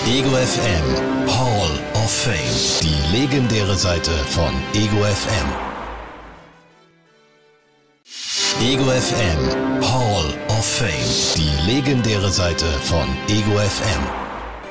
Ego FM Hall of Fame. Die legendäre Seite von Ego FM. Ego FM Hall of Fame. Die legendäre Seite von Ego FM.